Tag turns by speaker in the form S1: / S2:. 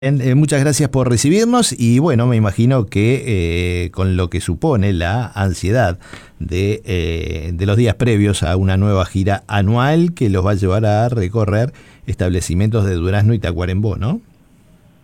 S1: Muchas gracias por recibirnos y bueno, me imagino que con lo que supone la ansiedad de los días previos a una nueva gira anual que los va a llevar a recorrer establecimientos de Durazno y Tacuarembó, ¿no?